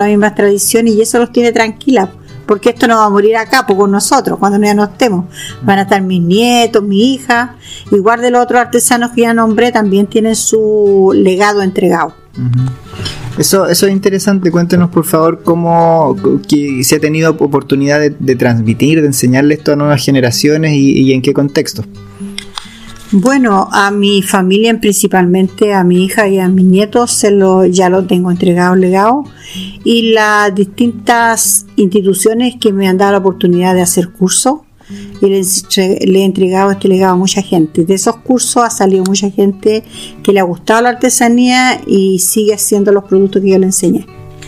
mismas tradiciones y eso los tiene tranquilas, porque esto no va a morir acá, pues con nosotros, cuando ya no estemos. Van a estar mis nietos, mi hija, igual de los otros artesanos que ya nombré, también tienen su legado entregado. Eso es interesante. Cuéntenos por favor cómo que se ha tenido oportunidad de transmitir, de enseñarle esto a nuevas generaciones y en qué contexto. Bueno, a mi familia, principalmente a mi hija y a mis nietos, ya lo tengo entregado, legado, y las distintas instituciones que me han dado la oportunidad de hacer cursos, y le he entregado este legado a mucha gente. De esos cursos ha salido mucha gente que le ha gustado la artesanía y sigue haciendo los productos que yo le enseñé.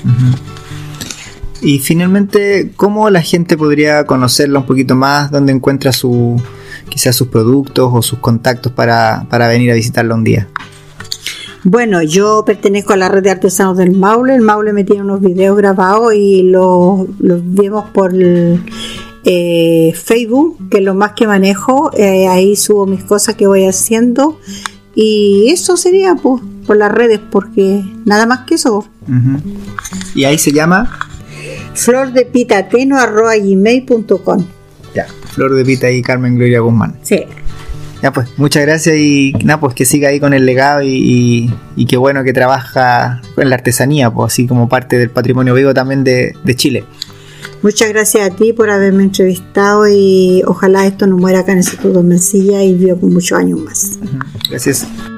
Y finalmente, ¿cómo la gente podría conocerla un poquito más? ¿Dónde encuentra quizás sus productos o sus contactos para venir a visitarla un día? Bueno, yo pertenezco a la red de artesanos del Maule. El Maule me tiene unos videos grabados y los vemos por Facebook, que es lo más que manejo. Ahí subo mis cosas que voy haciendo y eso sería pues por las redes, porque nada más que eso. ¿Y ahí se llama? flordepitateno@gmail.com. Ya, Flor de Pita y Carmen Gloria Guzmán. Sí. Ya pues, muchas gracias y nada, pues que siga ahí con el legado y qué bueno que trabaja con la artesanía, pues así como parte del patrimonio vivo también de Chile. Muchas gracias a ti por haberme entrevistado y ojalá esto no muera acá en el Instituto Mencía y viva por muchos años más. Gracias.